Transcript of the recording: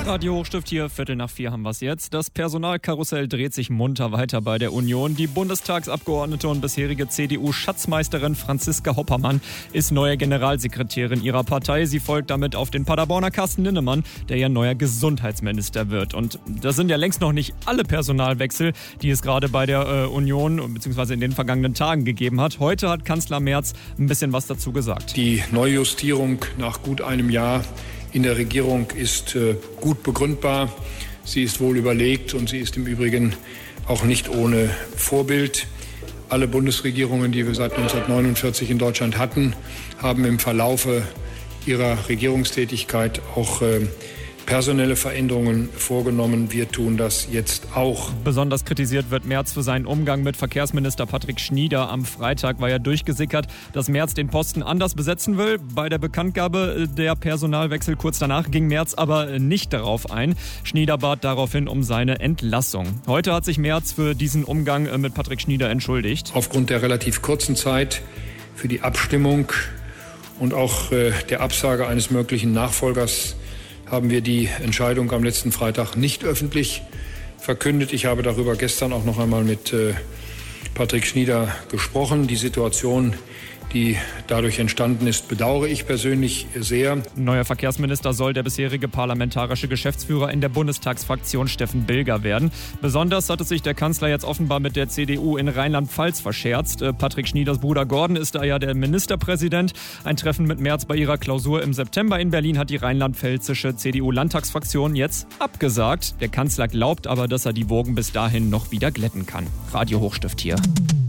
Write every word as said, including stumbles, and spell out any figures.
Radio Hochstift hier, Viertel nach vier haben wir es jetzt. Das Personalkarussell dreht sich munter weiter bei der Union. Die Bundestagsabgeordnete und bisherige C D U-Schatzmeisterin Franziska Hoppermann ist neue Generalsekretärin ihrer Partei. Sie folgt damit auf den Paderborner Carsten Linnemann, der ja neuer Gesundheitsminister wird. Und das sind ja längst noch nicht alle Personalwechsel, die es gerade bei der äh, Union bzw. in den vergangenen Tagen gegeben hat. Heute hat Kanzler Merz ein bisschen was dazu gesagt. Die Neujustierung nach gut einem Jahr in der Regierung ist äh, gut begründbar, sie ist wohl überlegt und sie ist im Übrigen auch nicht ohne Vorbild. Alle Bundesregierungen, die wir seit neunzehnhundertneunundvierzig in Deutschland hatten, haben im Verlaufe ihrer Regierungstätigkeit auch äh, personelle Veränderungen vorgenommen. Wir tun das jetzt auch. Besonders kritisiert wird Merz für seinen Umgang mit Verkehrsminister Patrick Schnieder. Am Freitag war ja durchgesickert, dass Merz den Posten anders besetzen will. Bei der Bekanntgabe der Personalwechsel kurz danach ging Merz aber nicht darauf ein. Schnieder bat daraufhin um seine Entlassung. Heute hat sich Merz für diesen Umgang mit Patrick Schnieder entschuldigt. Aufgrund der relativ kurzen Zeit für die Abstimmung und auch äh, der Absage eines möglichen Nachfolgers haben wir die Entscheidung am letzten Freitag nicht öffentlich verkündet. Ich habe darüber gestern auch noch einmal mit äh, Patrick Schnieder gesprochen. Die Situation, die dadurch entstanden ist, bedauere ich persönlich sehr. Neuer Verkehrsminister soll der bisherige parlamentarische Geschäftsführer in der Bundestagsfraktion Steffen Bilger werden. Besonders hat es sich der Kanzler jetzt offenbar mit der C D U in Rheinland-Pfalz verscherzt. Patrick Schnieders Bruder Gordon ist da ja der Ministerpräsident. Ein Treffen mit Merz bei ihrer Klausur im September in Berlin hat die rheinland-pfälzische C D U-Landtagsfraktion jetzt abgesagt. Der Kanzler glaubt aber, dass er die Wogen bis dahin noch wieder glätten kann. Radio Hochstift hier.